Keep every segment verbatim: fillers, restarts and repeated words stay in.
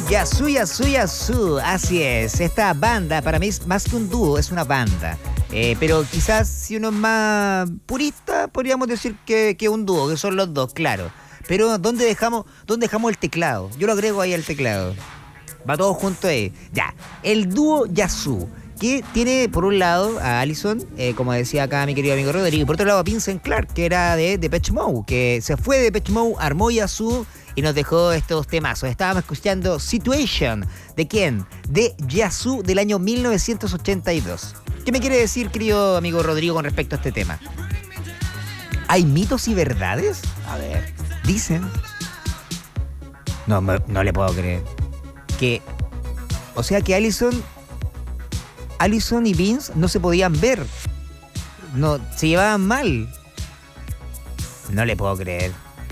Yazoo, Yazoo, Yazoo, así es. Esta banda para mí es más que un dúo, es una banda. Eh, pero quizás si uno es más purista, podríamos decir que, que un dúo, que son los dos, claro. Pero ¿dónde dejamos, dónde dejamos el teclado? Yo lo agrego ahí al teclado. Va todo junto ahí. Ya, el dúo Yazoo, que tiene por un lado a Allison, eh, como decía acá mi querido amigo Rodrigo, y por otro lado a Vincent Clark, que era de Depeche Mode, que se fue de Depeche Mode, armó Yazoo y nos dejó estos temazos. Estábamos escuchando Situation. ¿De quién? De Yazoo, del año mil novecientos ochenta y dos. ¿Qué me quiere decir, querido amigo Rodrigo, con respecto a este tema? ¿Hay mitos y verdades? A ver, dicen... No, no le puedo creer. Que... O sea que Allison... Allison y Vince no se podían ver. No, se llevaban mal. No le puedo creer.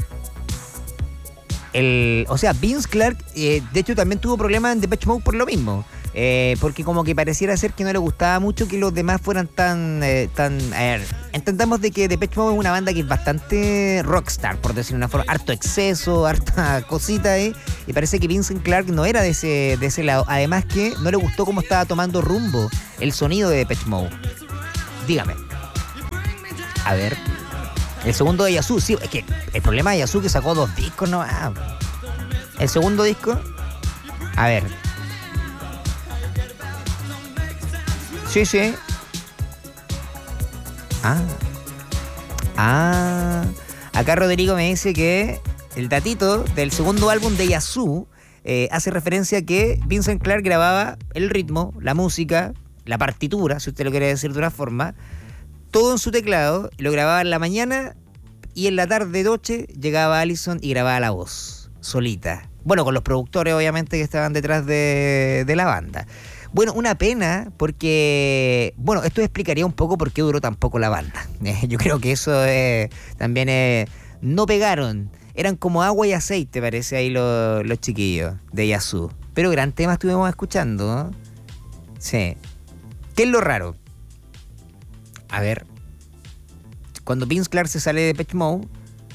El, o sea, Vince Clark, eh, de hecho, también tuvo problemas en Depeche Mode por lo mismo. Eh, porque como que pareciera ser que no le gustaba mucho que los demás fueran tan... Eh, tan a ver, entendamos de que Depeche Mode es una banda que es bastante rockstar, por decirlo de una forma. Harto exceso, harta cosita ahí. Y parece que Vincent Clark no era de ese, de ese lado. Además que no le gustó cómo estaba tomando rumbo el sonido de Depeche Mode. Dígame. A ver... El segundo de Yazoo, sí, es que el problema de Yazoo es que sacó dos discos, no. Ah, el segundo disco, a ver. Sí, sí. Ah. Ah. Acá Rodrigo me dice que el datito del segundo álbum de Yazoo eh, hace referencia a que Vincent Clark grababa el ritmo, la música, la partitura, si usted lo quiere decir de una forma, todo en su teclado, lo grababa en la mañana y en la tarde noche llegaba Allison y grababa la voz, solita. Bueno, con los productores obviamente que estaban detrás de, de la banda. Bueno, una pena porque, bueno, esto explicaría un poco por qué duró tan poco la banda. Eh, yo creo que eso eh, también eh, no pegaron. Eran como agua y aceite, parece ahí los, los chiquillos de Yazoo. Pero gran tema estuvimos escuchando, ¿no? Sí. ¿Qué es lo raro? A ver, cuando Vince Clark se sale de Depeche Mode...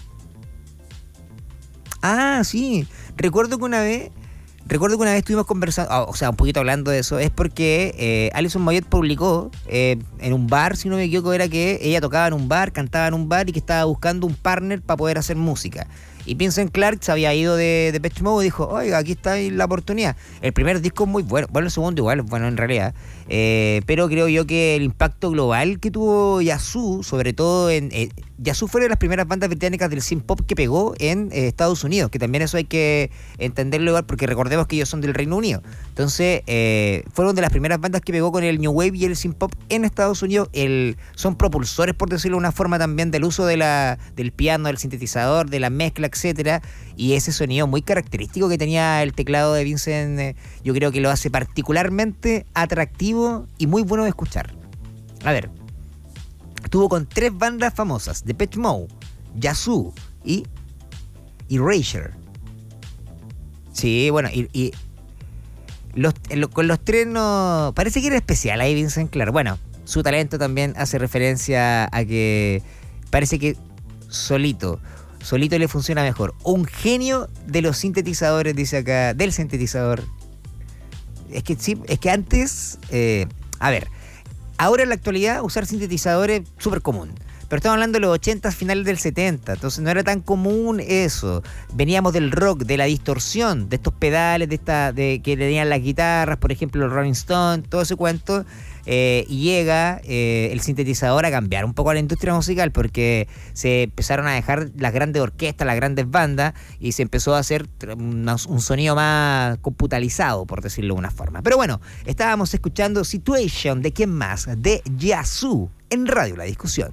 Ah, sí. Recuerdo que una vez... Recuerdo que una vez estuvimos conversando... Oh, o sea, un poquito hablando de eso. Es porque eh, Alison Moyet publicó eh, en un bar, si no me equivoco, era que ella tocaba en un bar, cantaba en un bar y que estaba buscando un partner para poder hacer música. Y Vincent Clark se había ido de Depeche Mode y dijo, oiga, aquí está la oportunidad. El primer disco es muy bueno, bueno, el segundo igual, bueno, en realidad. Eh, pero creo yo que el impacto global que tuvo Yazoo, sobre todo en... Eh, Yazoo fue de las primeras bandas británicas del synth pop que pegó en eh, Estados Unidos, que también eso hay que entenderlo igual, porque recordemos que ellos son del Reino Unido. Entonces, eh, fueron de las primeras bandas que pegó con el New Wave y el synth pop en Estados Unidos. El, son propulsores, por decirlo de una forma, también del uso de la, del piano, del sintetizador, de la mezcla, etcétera. Y ese sonido muy característico que tenía el teclado de Vincent, eh, yo creo que lo hace particularmente atractivo y muy bueno de escuchar. A ver, estuvo con tres bandas famosas: Depeche Mode, Yazoo y Erasure. Sí, bueno, y, y los, lo, con los tres no... Parece que era especial ahí Vincent Clark. Bueno, su talento también hace referencia a que parece que solito... Solito le funciona mejor. Un genio de los sintetizadores, dice acá, del sintetizador. Es que sí, es que antes, eh, a ver, ahora en la actualidad usar sintetizadores es súper común. Pero estamos hablando de los ochenta, finales del setenta, entonces no era tan común eso. Veníamos del rock, de la distorsión, de estos pedales, de esta, de que tenían las guitarras, por ejemplo, los Rolling Stones, todo ese cuento. Eh, y llega eh, el sintetizador a cambiar un poco a la industria musical, porque se empezaron a dejar las grandes orquestas, las grandes bandas, y se empezó a hacer un, un sonido más computalizado, por decirlo de una forma. Pero bueno, estábamos escuchando Situation, ¿de quién más? De Yazoo, en Radio La Discusión.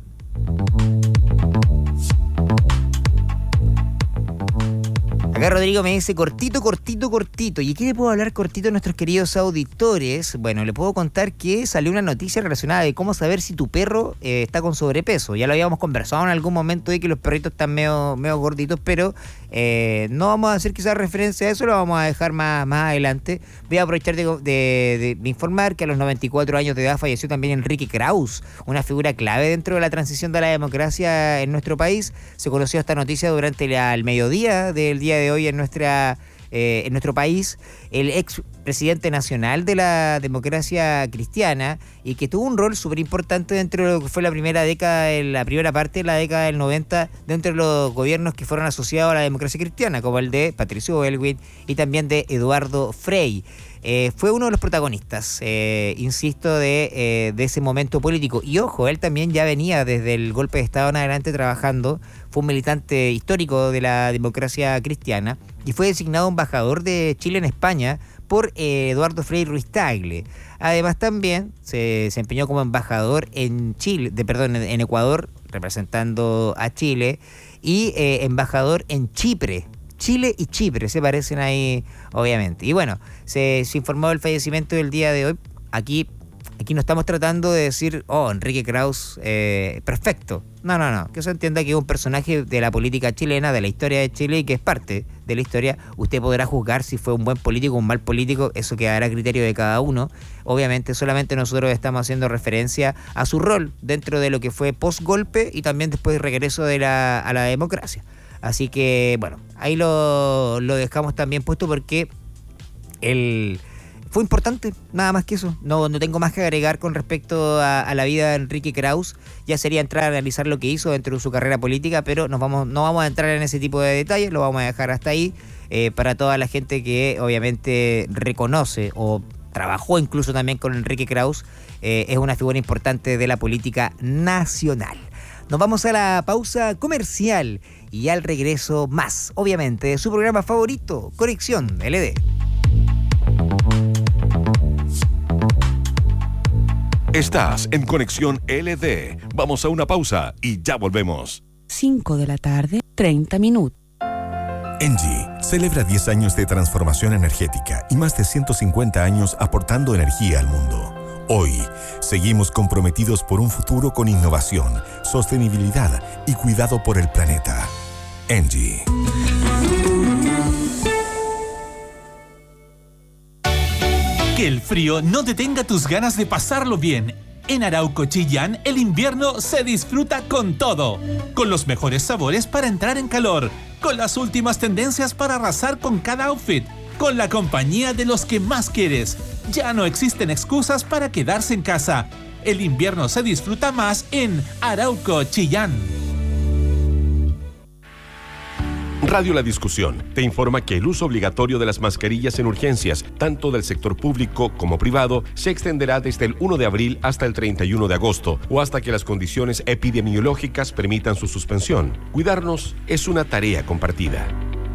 Acá Rodrigo me dice cortito, cortito, cortito. ¿Y qué le puedo hablar cortito a nuestros queridos auditores? Bueno, le puedo contar que salió una noticia relacionada de cómo saber si tu perro eh, está con sobrepeso. Ya lo habíamos conversado en algún momento de que los perritos están medio, medio gorditos, pero eh, no vamos a hacer quizás referencia a eso, lo vamos a dejar más, más adelante. Voy a aprovechar de, de, de, de informar que a los noventa y cuatro años de edad falleció también Enrique Krauss, una figura clave dentro de la transición de la democracia en nuestro país. Se conoció esta noticia durante la, el mediodía del día de hoy en nuestra eh, en nuestro país, el ex presidente nacional de la democracia cristiana y que tuvo un rol súper importante dentro de lo que fue la primera década, la primera parte de la década del noventa, dentro de los gobiernos que fueron asociados a la democracia cristiana, como el de Patricio Aylwin y también de Eduardo Frei. Eh, fue uno de los protagonistas, eh, insisto, de, eh, de ese momento político. Y ojo, él también ya venía desde el golpe de Estado en adelante trabajando, fue un militante histórico de la democracia cristiana y fue designado embajador de Chile en España por eh, Eduardo Frei Ruiz Tagle. Además también se desempeñó como embajador en Chile, de, perdón, en Ecuador, representando a Chile, y eh, embajador en Chipre. Chile y Chipre se parecen ahí, obviamente. Y bueno, se, se informó del fallecimiento del día de hoy. Aquí, aquí no estamos tratando de decir, oh, Enrique Krauss, eh, perfecto. No, no, no. Que se entienda que es un personaje de la política chilena, de la historia de Chile y que es parte de la historia. Usted podrá juzgar si fue un buen político o un mal político. Eso quedará a criterio de cada uno. Obviamente, solamente nosotros estamos haciendo referencia a su rol dentro de lo que fue post-golpe y también después del regreso de la, a la democracia. Así que, bueno, ahí lo, lo dejamos también puesto porque él fue importante, nada más que eso. No, no tengo más que agregar con respecto a, a la vida de Enrique Krauss. Ya sería entrar a analizar lo que hizo dentro de su carrera política, pero nos vamos, no vamos a entrar en ese tipo de detalles, lo vamos a dejar hasta ahí. Eh, para toda la gente que obviamente reconoce o trabajó incluso también con Enrique Krauss, eh, es una figura importante de la política nacional. Nos vamos a la pausa comercial y al regreso más, obviamente, de su programa favorito, Conexión L D. Estás en Conexión L D. Vamos a una pausa y ya volvemos. cinco de la tarde, treinta minutos. Engie celebra diez años de transformación energética y más de ciento cincuenta años aportando energía al mundo. Hoy, seguimos comprometidos por un futuro con innovación, sostenibilidad y cuidado por el planeta. Engie. Que el frío no detenga tus ganas de pasarlo bien. En Arauco Chillán, el invierno se disfruta con todo. Con los mejores sabores para entrar en calor. Con las últimas tendencias para arrasar con cada outfit. Con la compañía de los que más quieres. Ya no existen excusas para quedarse en casa. El invierno se disfruta más en Arauco Chillán. Radio La Discusión te informa que el uso obligatorio de las mascarillas en urgencias, tanto del sector público como privado, se extenderá desde el primero de abril hasta el treinta y uno de agosto o hasta que las condiciones epidemiológicas permitan su suspensión. Cuidarnos es una tarea compartida.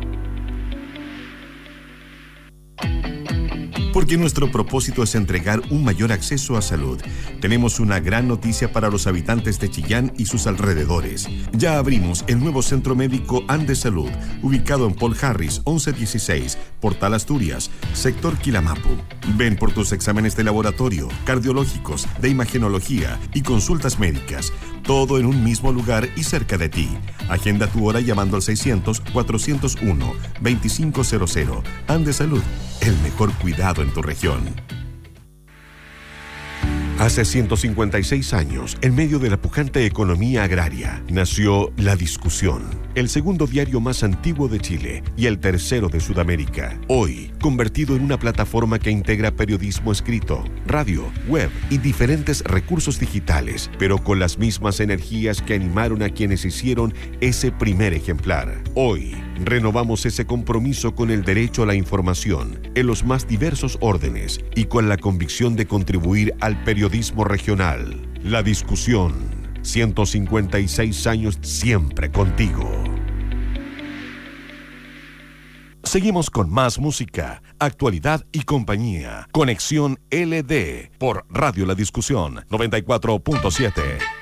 Porque nuestro propósito es entregar un mayor acceso a salud, tenemos una gran noticia para los habitantes de Chillán y sus alrededores. Ya abrimos el nuevo Centro Médico Andes Salud, ubicado en Paul Harris once dieciséis, Portal Asturias, sector Quilamapu. Ven por tus exámenes de laboratorio, cardiológicos, de imagenología y consultas médicas. Todo en un mismo lugar y cerca de ti. Agenda tu hora llamando al seiscientos, cuatrocientos uno, veinticinco cero cero. Andes Salud, el mejor cuidado en tu región. Hace ciento cincuenta y seis años, en medio de la pujante economía agraria, nació La Discusión, el segundo diario más antiguo de Chile y el tercero de Sudamérica. Hoy, convertido en una plataforma que integra periodismo escrito, radio, web y diferentes recursos digitales, pero con las mismas energías que animaron a quienes hicieron ese primer ejemplar. Hoy, renovamos ese compromiso con el derecho a la información en los más diversos órdenes y con la convicción de contribuir al periodismo regional. La Discusión, ciento cincuenta y seis años siempre contigo. Seguimos con más música, actualidad y compañía. Conexión L D por Radio La Discusión noventa y cuatro punto siete.